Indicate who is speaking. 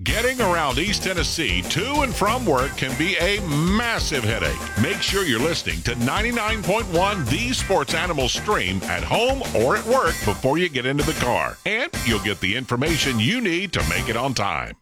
Speaker 1: Getting around East Tennessee to and from work can be a massive headache. Make sure you're listening to 99.1 The Sports Animal Stream at home or at work before you get into the car. And you'll get the information you need to make it on time.